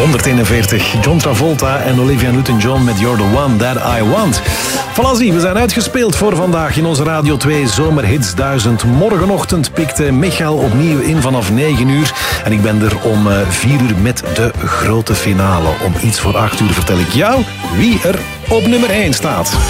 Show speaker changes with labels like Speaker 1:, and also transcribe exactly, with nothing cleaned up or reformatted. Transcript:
Speaker 1: honderdeenenveertig. John Travolta en Olivia Newton-John met You're the One That I Want. Voilà, zie, we zijn uitgespeeld voor vandaag in onze Radio twee Zomerhits duizend. Morgenochtend pikte Michael opnieuw in vanaf negen uur. En ik ben er om vier uur met de grote finale. Om iets voor acht uur vertel ik jou wie er op nummer één staat.